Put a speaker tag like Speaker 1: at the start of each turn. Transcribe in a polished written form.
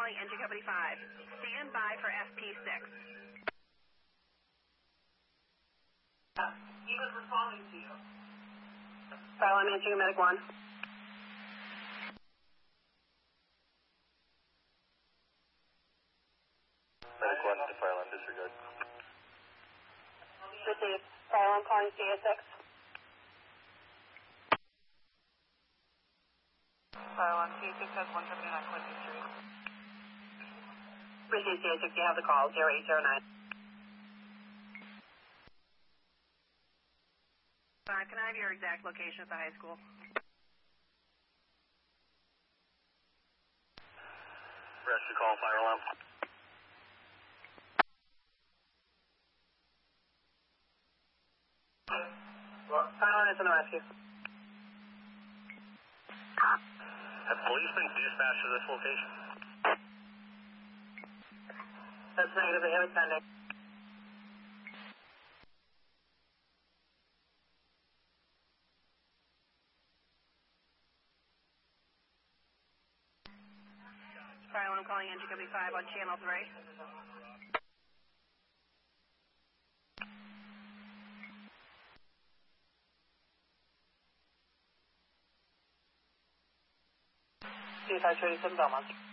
Speaker 1: calling Engine Company 5. Stand by for FP6.
Speaker 2: He was responding to you.
Speaker 1: File, I'm answering Medic 1.
Speaker 3: Medic 1 to file on disregard.
Speaker 1: Received. File, I'm calling CA6.
Speaker 2: File on C6 has 179.23.
Speaker 1: Received CA6, you have the call, 0809. Can I have your exact location at the high school?
Speaker 3: Rest the call, fire alarm.
Speaker 1: File on is in the rescue.
Speaker 3: Have police been dispatched to this location?
Speaker 1: That's negative, they have it pending. Fire, I'm calling Engine Company 5 on channel 3. C537 Belmont.